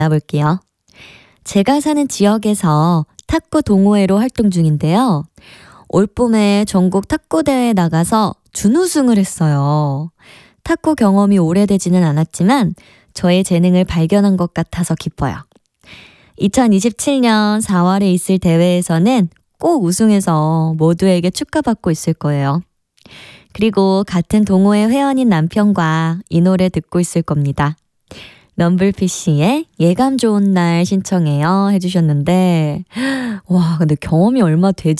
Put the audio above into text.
만나볼게요. 제가 사는 지역에서 탁구 동호회로 활동 중인데요. 올 봄에 전국 탁구대회에 나가서 준우승을 했어요. 탁구 경험이 오래되지는 않았지만 저의 재능을 발견한 것 같아서 기뻐요. 2027년 4월에 있을 대회에서는 꼭 우승해서 모두에게 축하받고 있을 거예요. 그리고 같은 동호회 회원인 남편과 이 노래 듣고 있을 겁니다. 럼블피쉬의 예감 좋은 날 신청해요 해주셨는데 와 근데 경험이 얼마 되지